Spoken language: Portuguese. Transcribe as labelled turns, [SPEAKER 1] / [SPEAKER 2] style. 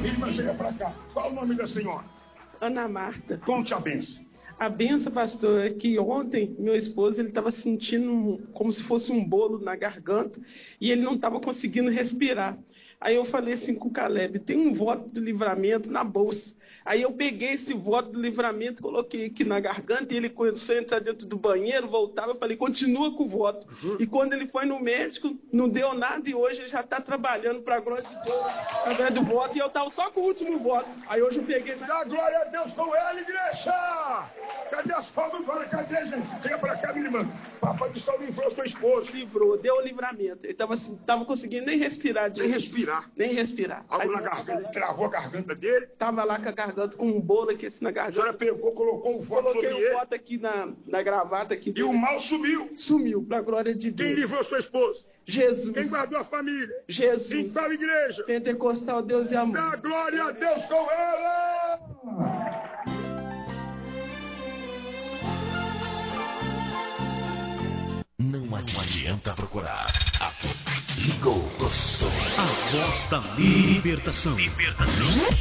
[SPEAKER 1] Irmã, chega pra cá. Qual o nome da senhora?
[SPEAKER 2] Ana Marta.
[SPEAKER 1] Conte a benção.
[SPEAKER 2] A benção, pastor, é que ontem meu esposo ele estava sentindo como se fosse um bolo na garganta e ele não estava conseguindo respirar. Aí eu falei assim com o Caleb, tem um voto do livramento na bolsa. Aí eu peguei esse voto do livramento, coloquei aqui na garganta e ele começou a entrar dentro do banheiro, voltava, eu falei, continua com o voto. E quando ele foi no médico, não deu nada e hoje ele já está trabalhando para a glória de Deus, através do voto, e eu estava só com o último voto. Aí hoje eu peguei...
[SPEAKER 1] Dá glória a Deus com ela, igreja! Cadê as palmas agora? Cadê, gente? Chega pra cá, minha irmã. Papai do céu livrou sua esposa.
[SPEAKER 2] Livrou, deu o livramento. Ele tava conseguindo nem respirar.
[SPEAKER 1] Nem respirar.
[SPEAKER 2] Nem respirar.
[SPEAKER 1] Algo na garganta, ele travou a garganta dele.
[SPEAKER 2] Tava lá com a garganta, com um bolo aqui assim na
[SPEAKER 1] A
[SPEAKER 2] garganta.
[SPEAKER 1] senhora pegou, colocou o voto sobre ele.
[SPEAKER 2] Coloquei o voto aqui na gravata aqui.
[SPEAKER 1] E o mal sumiu.
[SPEAKER 2] Sumiu, pra glória de Deus.
[SPEAKER 1] Quem livrou sua esposa?
[SPEAKER 2] Jesus.
[SPEAKER 1] Quem guardou a família?
[SPEAKER 2] Jesus.
[SPEAKER 1] Em qual igreja?
[SPEAKER 2] Pentecostal, Deus e amor.
[SPEAKER 1] Dá glória a Deus com ela!
[SPEAKER 3] Não adianta procurar. Ligou o som.
[SPEAKER 4] A voz da libertação.